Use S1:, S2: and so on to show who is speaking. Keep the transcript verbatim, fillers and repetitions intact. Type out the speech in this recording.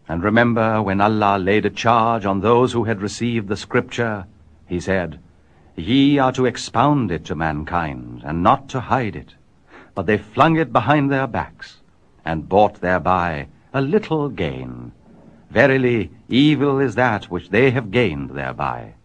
S1: And remember, when Allah laid a charge on those who had received the scripture, he said, Ye are to expound it to mankind, and not to hide it. But they flung it behind their backs, and bought thereby a little gain. Verily, evil is that which they have gained thereby.